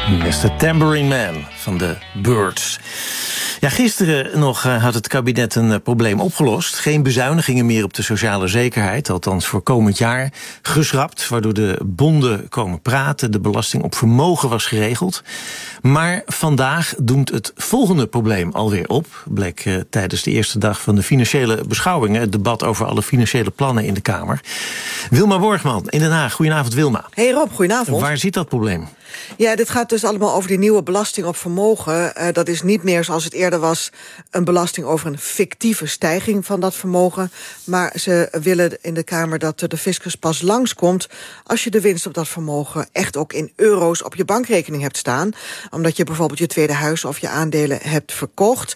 Mr. Tambourine Man van de Byrds. Ja, gisteren nog had het kabinet een probleem opgelost. Geen bezuinigingen meer op de sociale zekerheid, althans voor komend jaar, geschrapt, waardoor de bonden komen praten. De belasting op vermogen was geregeld. Maar vandaag doemt het volgende probleem alweer op. Bleek tijdens de eerste dag van de financiële beschouwingen, het debat over alle financiële plannen in de Kamer. Wilma Borgman in Den Haag. Goedenavond, Wilma. Hey Rob, goedenavond. Waar zit dat probleem? Ja, dit gaat dus allemaal over die nieuwe belasting op vermogen. Dat is niet meer zoals het eerder was een belasting over een fictieve stijging van dat vermogen. Maar ze willen in de Kamer dat de fiscus pas langskomt als je de winst op dat vermogen echt ook in euro's op je bankrekening hebt staan. Omdat je bijvoorbeeld je tweede huis of je aandelen hebt verkocht.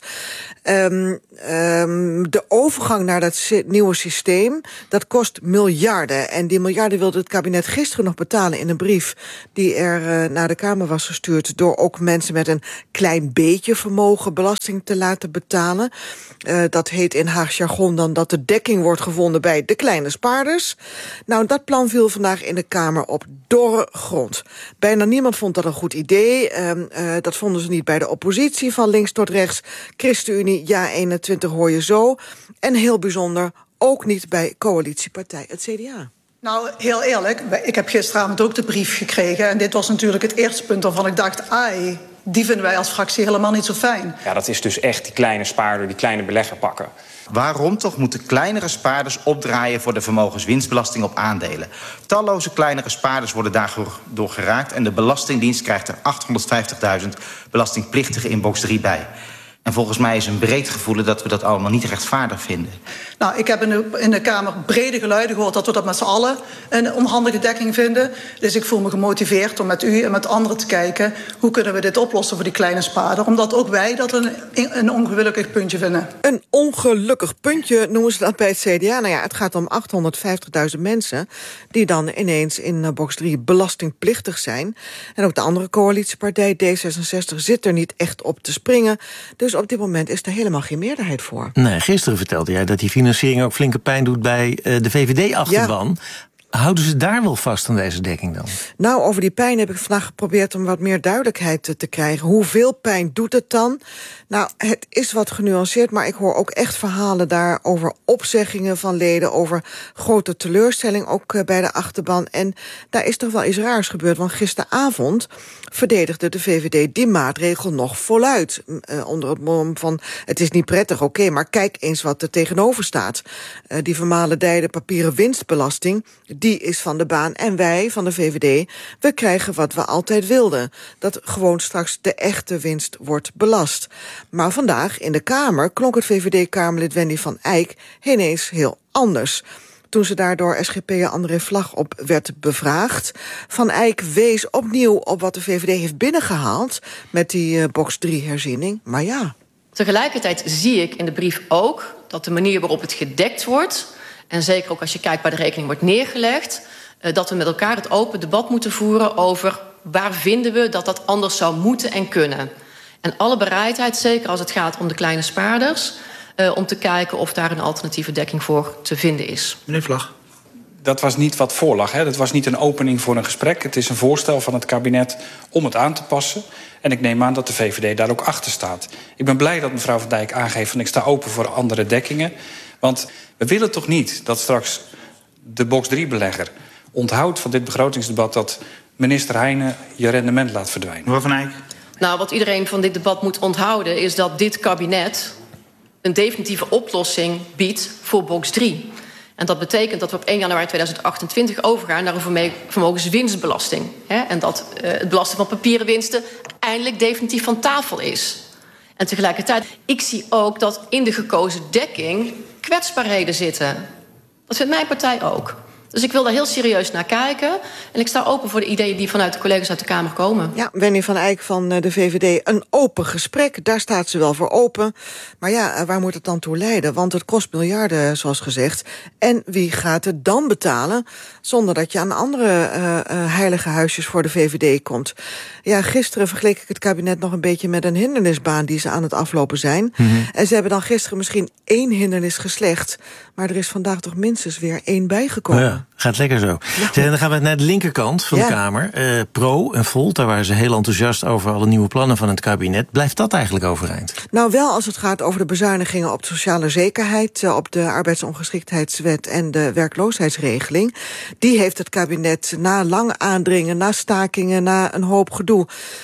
De overgang naar dat nieuwe systeem, dat kost miljarden. En die miljarden wilde het kabinet gisteren nog betalen in een brief die er naar de Kamer was gestuurd, door ook mensen met een klein beetje vermogen belasting te laten betalen. Dat heet in Haags jargon dan dat de dekking wordt gevonden bij de kleine spaarders. Nou, dat plan viel vandaag in de Kamer op dorre grond. Bijna niemand vond dat een goed idee. Dat vonden ze niet bij de oppositie, van links tot rechts. ChristenUnie, Ja21 hoor je zo. En heel bijzonder ook niet bij coalitiepartij het CDA. Nou, heel eerlijk, ik heb gisteravond ook de brief gekregen. En dit was natuurlijk het eerste punt waarvan ik dacht, ai, die vinden wij als fractie helemaal niet zo fijn. Ja, dat is dus echt die kleine spaarder, die kleine belegger pakken. Waarom toch moeten kleinere spaarders opdraaien voor de vermogenswinstbelasting op aandelen? Talloze kleinere spaarders worden daardoor geraakt en de Belastingdienst krijgt er 850.000 belastingplichtigen in box 3 bij. En volgens mij is een breed gevoel dat we dat allemaal niet rechtvaardig vinden. Nou, ik heb in de Kamer brede geluiden gehoord dat we dat met z'n allen een onhandige dekking vinden. Dus ik voel me gemotiveerd om met u en met anderen te kijken hoe kunnen we dit oplossen voor die kleine spaarder. Omdat ook wij dat een ongelukkig puntje vinden. Een ongelukkig puntje noemen ze dat bij het CDA. Nou ja, het gaat om 850.000 mensen die dan ineens in box 3 belastingplichtig zijn. En ook de andere coalitiepartij D66 zit er niet echt op te springen. Dus op dit moment is er helemaal geen meerderheid voor. Nee, gisteren vertelde jij dat die financiering ook flinke pijn doet bij de VVD-achterban. Ja. Houden ze daar wel vast aan deze dekking dan? Nou, over die pijn heb ik vandaag geprobeerd om wat meer duidelijkheid te krijgen. Hoeveel pijn doet het dan? Nou, het is wat genuanceerd, maar ik hoor ook echt verhalen daar over opzeggingen van leden, over grote teleurstelling ook bij de achterban. En daar is toch wel iets raars gebeurd, want gisteravond verdedigde de VVD die maatregel nog voluit. Onder het mom van, het is niet prettig, oké, maar kijk eens wat er tegenover staat. Die vermalendijde papieren winstbelasting, die is van de baan. En wij van de VVD, we krijgen wat we altijd wilden. Dat gewoon straks de echte winst wordt belast. Maar vandaag in de Kamer klonk het VVD-Kamerlid Wendy van Eyck ineens heel anders. Toen ze daardoor SGP'er André Vlag op werd bevraagd. Van Eyck wees opnieuw op wat de VVD heeft binnengehaald met die box 3 herziening. Maar ja. Tegelijkertijd zie ik in de brief ook dat de manier waarop het gedekt wordt, en zeker ook als je kijkt waar de rekening wordt neergelegd, dat we met elkaar het open debat moeten voeren over waar vinden we dat dat anders zou moeten en kunnen. En alle bereidheid, zeker als het gaat om de kleine spaarders, om te kijken of daar een alternatieve dekking voor te vinden is. Meneer Vlag. Dat was niet wat voorlag. Hè. Dat was niet een opening voor een gesprek. Het is een voorstel van het kabinet om het aan te passen. En ik neem aan dat de VVD daar ook achter staat. Ik ben blij dat mevrouw Van Dijk aangeeft van ik sta open voor andere dekkingen. Want we willen toch niet dat straks de box 3-belegger onthoudt van dit begrotingsdebat dat minister Heijnen je rendement laat verdwijnen. Mevrouw Van Eyck. Nou, wat iedereen van dit debat moet onthouden is dat dit kabinet een definitieve oplossing biedt voor box 3. En dat betekent dat we op 1 januari 2028 overgaan naar een vermogenswinstbelasting. En dat het belasten van papieren winsten eindelijk definitief van tafel is. En tegelijkertijd, ik zie ook dat in de gekozen dekking kwetsbaarheden zitten. Dat vindt mijn partij ook. Dus ik wil daar heel serieus naar kijken. En ik sta open voor de ideeën die vanuit de collega's uit de Kamer komen. Ja, Wendy van Eyck van de VVD. Een open gesprek, daar staat ze wel voor open. Maar ja, waar moet het dan toe leiden? Want het kost miljarden, zoals gezegd. En wie gaat het dan betalen? Zonder dat je aan andere heilige huisjes voor de VVD komt. Ja, gisteren vergeleek ik het kabinet nog een beetje met een hindernisbaan die ze aan het aflopen zijn. Mm-hmm. En ze hebben dan gisteren misschien 1 hindernis geslecht. Maar er is vandaag toch minstens weer 1 bijgekomen. Ja. Gaat lekker zo. Ja. Dan gaan we naar de linkerkant van de Kamer. Pro en Volt, daar waren ze heel enthousiast over alle nieuwe plannen van het kabinet. Blijft dat eigenlijk overeind? Nou, wel als het gaat over de bezuinigingen op de sociale zekerheid, op de arbeidsongeschiktheidswet en de werkloosheidsregeling. Die heeft het kabinet na lang aandringen, na stakingen, na een hoop gedoe,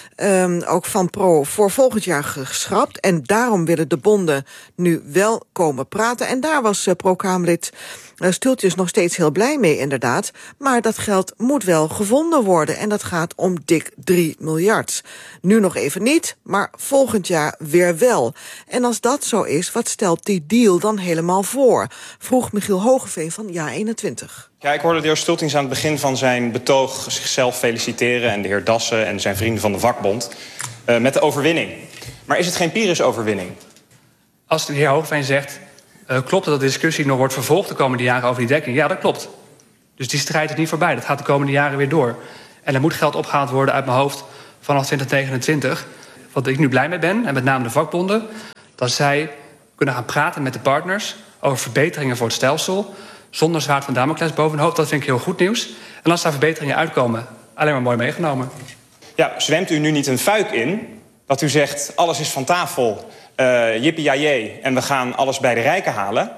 ook van Pro, voor volgend jaar geschrapt. En daarom willen de bonden nu wel komen praten. En daar was Pro-Kamerlid Stultjes nog steeds heel blij mee, inderdaad. Maar dat geld moet wel gevonden worden. En dat gaat om dik 3 miljard. Nu nog even niet, maar volgend jaar weer wel. En als dat zo is, wat stelt die deal dan helemaal voor? Vroeg Michiel Hogeveen van JA21. Ja, ik hoorde de heer Stultings aan het begin van zijn betoog zichzelf feliciteren, en de heer Dassen en zijn vrienden van de vakbond, met de overwinning. Maar is het geen Pyrrhus-overwinning? Als de heer Hogeveen zegt, klopt dat de discussie nog wordt vervolgd de komende jaren over die dekking? Ja, dat klopt. Dus die strijd is niet voorbij. Dat gaat de komende jaren weer door. En er moet geld opgehaald worden uit mijn hoofd vanaf 2029. Wat ik nu blij mee ben, en met name de vakbonden, dat zij kunnen gaan praten met de partners over verbeteringen voor het stelsel, zonder zwaard van Damocles boven hun hoofd. Dat vind ik heel goed nieuws. En als daar verbeteringen uitkomen, alleen maar mooi meegenomen. Ja, zwemt u nu niet een fuik in dat u zegt, alles is van tafel, jippie-jajee, en we gaan alles bij de rijken halen?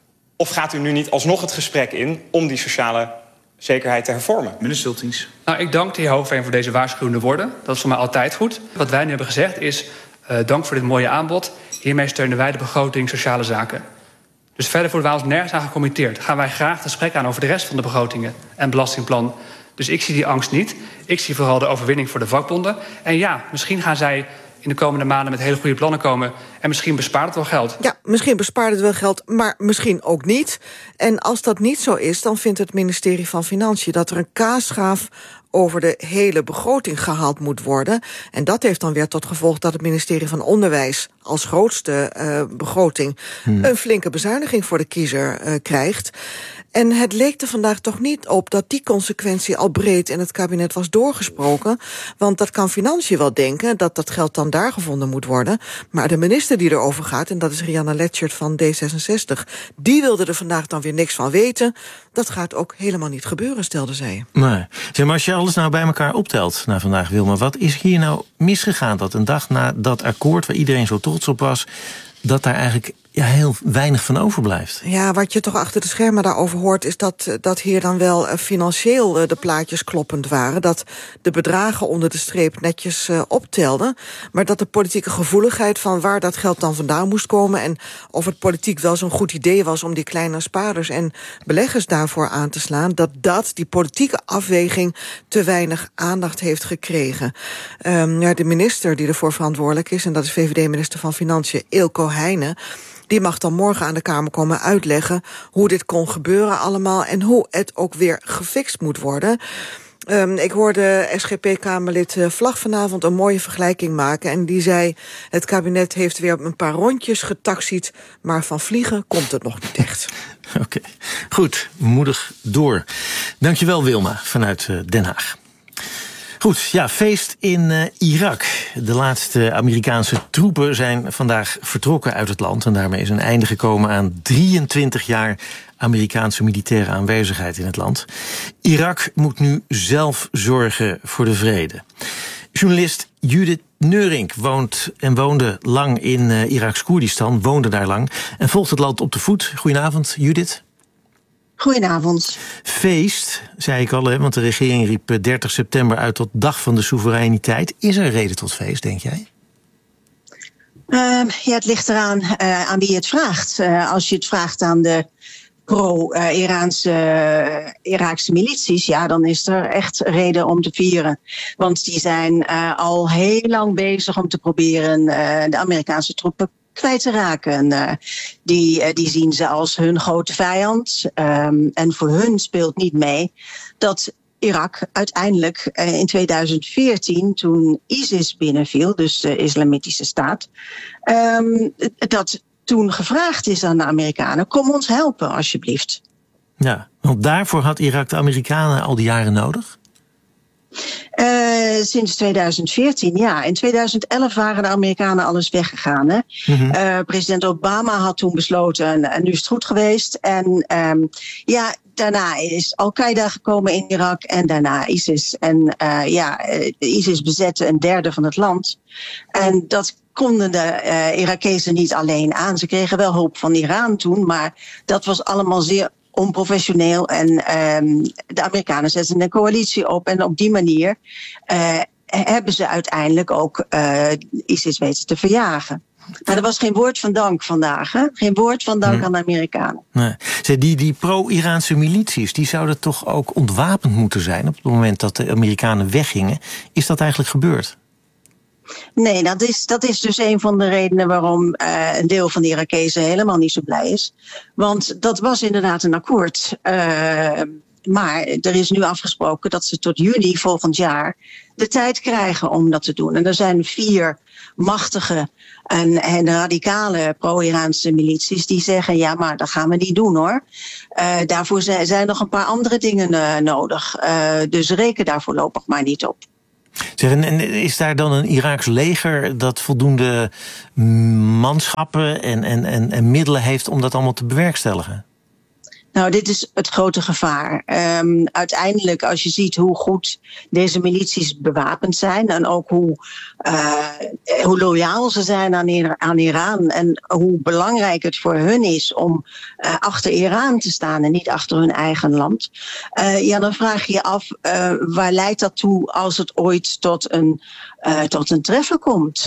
Of gaat u nu niet alsnog het gesprek in om die sociale zekerheid te hervormen? Meneer Stultings. Nou, ik dank de heer Hogeveen voor deze waarschuwende woorden. Dat is voor mij altijd goed. Wat wij nu hebben gezegd is, dank voor dit mooie aanbod. Hiermee steunen wij de begroting sociale zaken. Dus verder worden wij ons nergens aan gecommitteerd. Gaan wij graag het gesprek aan over de rest van de begrotingen en belastingplan. Dus ik zie die angst niet. Ik zie vooral de overwinning voor de vakbonden. En ja, misschien gaan zij in de komende maanden met hele goede plannen komen, en misschien bespaart het wel geld. Ja, misschien bespaart het wel geld, maar misschien ook niet. En als dat niet zo is, dan vindt het ministerie van Financiën dat er een kaasschaaf over de hele begroting gehaald moet worden. En dat heeft dan weer tot gevolg dat het ministerie van Onderwijs als grootste begroting een flinke bezuiniging voor de kiezer krijgt. En het leek er vandaag toch niet op dat die consequentie al breed in het kabinet was doorgesproken. Want dat kan Financiën wel denken, dat dat geld dan daar gevonden moet worden. Maar de minister die erover gaat, en dat is Rianna Letchert van D66... die wilde er vandaag dan weer niks van weten. Dat gaat ook helemaal niet gebeuren, stelde zij. Nee. Zeg maar, als je alles nou bij elkaar optelt na vandaag, Wilma, wat is hier nou misgegaan dat een dag na dat akkoord waar iedereen zo trots op was, dat daar eigenlijk heel weinig van overblijft? Ja, wat je toch achter de schermen daarover hoort, is dat hier dan wel financieel de plaatjes kloppend waren. Dat de bedragen onder de streep netjes optelden. Maar dat de politieke gevoeligheid van waar dat geld dan vandaan moest komen, en of het politiek wel zo'n goed idee was om die kleine spaarders en beleggers daarvoor aan te slaan, dat die politieke afweging te weinig aandacht heeft gekregen. De minister die ervoor verantwoordelijk is, en dat is VVD-minister van Financiën Eelco Heijnen, die mag dan morgen aan de Kamer komen uitleggen hoe dit kon gebeuren allemaal en hoe het ook weer gefixt moet worden. Ik hoorde SGP-Kamerlid Vlag vanavond een mooie vergelijking maken. En die zei, het kabinet heeft weer een paar rondjes getaxied, maar van vliegen komt het nog niet echt. Oké, goed, moedig door. Dankjewel, Wilma, vanuit Den Haag. Goed, ja, feest in Irak. De laatste Amerikaanse troepen zijn vandaag vertrokken uit het land, en daarmee is een einde gekomen aan 23 jaar Amerikaanse militaire aanwezigheid in het land. Irak moet nu zelf zorgen voor de vrede. Journalist Judith Neurink woonde lang in Iraks Koerdistan, woonde daar lang en volgt het land op de voet. Goedenavond, Judith. Goedenavond. Feest, zei ik al, hè, want de regering riep 30 september uit tot Dag van de Soevereiniteit. Is er reden tot feest, denk jij? Ja, het ligt eraan aan wie je het vraagt. Als je het vraagt aan de pro-Iraakse milities, ja, dan is er echt reden om te vieren. Want die zijn al heel lang bezig om te proberen de Amerikaanse troepen kwijt te raken. Die zien ze als hun grote vijand. En voor hun speelt niet mee dat Irak uiteindelijk in 2014, toen ISIS binnenviel, dus de Islamitische Staat, dat toen gevraagd is aan de Amerikanen, kom ons helpen alsjeblieft. Ja, want daarvoor had Irak de Amerikanen al die jaren nodig? Sinds 2014, ja. In 2011 waren de Amerikanen al eens weggegaan. Hè? Mm-hmm. President Obama had toen besloten, en nu is het goed geweest. En daarna is Al-Qaeda gekomen in Irak en daarna ISIS. En ISIS bezette een derde van het land. En dat konden de Irakezen niet alleen aan. Ze kregen wel hulp van Iran toen, maar dat was allemaal zeer onprofessioneel. En de Amerikanen zetten een coalitie op en op die manier hebben ze uiteindelijk ook ISIS weten te verjagen. Maar er was geen woord van dank vandaag. Hè? Geen woord van dank aan de Amerikanen. Nee. Die pro-Iraanse milities, die zouden toch ook ontwapend moeten zijn op het moment dat de Amerikanen weggingen. Is dat eigenlijk gebeurd? Nee, dat is dus een van de redenen waarom een deel van de Irakezen helemaal niet zo blij is. Want dat was inderdaad een akkoord. Maar er is nu afgesproken dat ze tot juni volgend jaar de tijd krijgen om dat te doen. En er zijn 4 machtige en radicale pro-Iraanse milities die zeggen, ja, maar dat gaan we niet doen hoor. Daarvoor zijn nog een paar andere dingen nodig. Dus reken daar voorlopig maar niet op. En is daar dan een Iraaks leger dat voldoende manschappen en middelen heeft om dat allemaal te bewerkstelligen? Nou, dit is het grote gevaar. Uiteindelijk, als je ziet hoe goed deze milities bewapend zijn en ook hoe loyaal ze zijn aan Iran en hoe belangrijk het voor hun is om achter Iran te staan en niet achter hun eigen land. Dan vraag je je af, waar leidt dat toe als het ooit tot een treffen komt?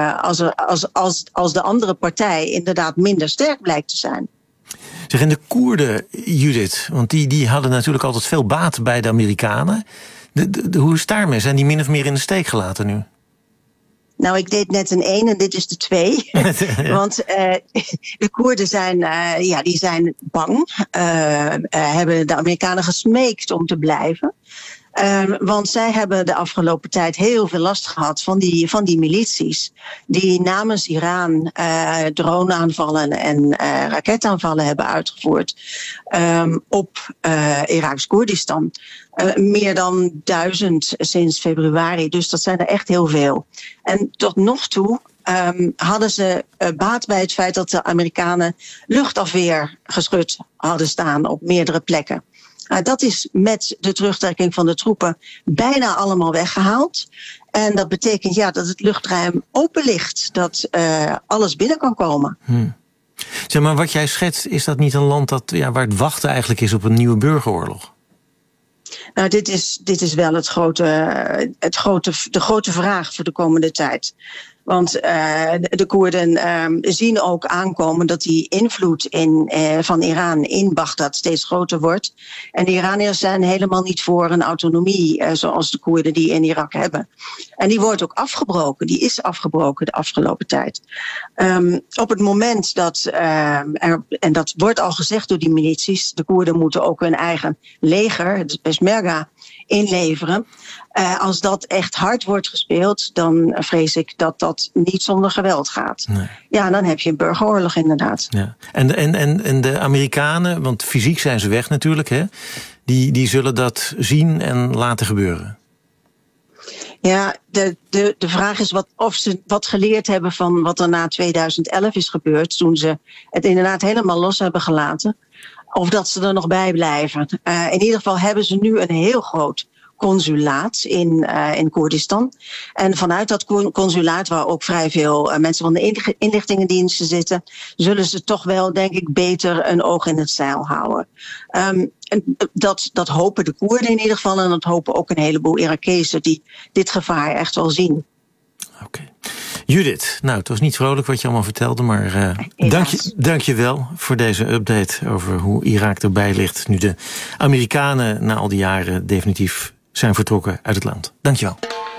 Als de andere partij inderdaad minder sterk blijkt te zijn. En de Koerden, Judith, want die hadden natuurlijk altijd veel baat bij de Amerikanen. Hoe is het daarmee? Zijn die min of meer in de steek gelaten nu? Nou, ik deed net een 1 en dit is de 2. Ja. Want de Koerden zijn bang. Hebben de Amerikanen gesmeekt om te blijven. Want zij hebben de afgelopen tijd heel veel last gehad van die milities. Die namens Iran droneaanvallen en raketaanvallen hebben uitgevoerd op Iraks Koerdistan. Meer dan 1000 sinds februari, dus dat zijn er echt heel veel. En tot nog toe hadden ze baat bij het feit dat de Amerikanen luchtafweergeschut hadden staan op meerdere plekken. Dat is met de terugtrekking van de troepen bijna allemaal weggehaald. En dat betekent dat het luchtruim open ligt. Dat alles binnen kan komen. Zeg maar, wat jij schetst, is dat niet een land waar het wachten eigenlijk is op een nieuwe burgeroorlog? Nou, dit is wel de grote vraag voor de komende tijd. Want de Koerden zien ook aankomen dat die invloed van Iran in Bagdad steeds groter wordt. En de Iraniërs zijn helemaal niet voor een autonomie zoals de Koerden die in Irak hebben. En die wordt ook afgebroken. Die is afgebroken de afgelopen tijd. Op het moment dat, en dat wordt al gezegd door die milities, de Koerden moeten ook hun eigen leger, het Peshmerga, inleveren. Als dat echt hard wordt gespeeld, dan vrees ik dat dat niet zonder geweld gaat. Nee. Ja, dan heb je een burgeroorlog inderdaad. Ja. En de Amerikanen, want fysiek zijn ze weg natuurlijk, hè? Die zullen dat zien en laten gebeuren. Ja, de vraag is of ze wat geleerd hebben van wat er na 2011 is gebeurd, toen ze het inderdaad helemaal los hebben gelaten. Of dat ze er nog bij blijven. In ieder geval hebben ze nu een heel groot consulaat in Koerdistan. En vanuit dat consulaat, waar ook vrij veel mensen van de inlichtingendiensten zitten, zullen ze toch wel, denk ik, beter een oog in het zeil houden. Dat hopen de Koerden in ieder geval en dat hopen ook een heleboel Irakezen die dit gevaar echt wel zien. Oké. Judith, nou, het was niet vrolijk wat je allemaal vertelde, maar dank je wel voor deze update over hoe Irak erbij ligt nu de Amerikanen na al die jaren definitief zijn vertrokken uit het land. Dank je wel.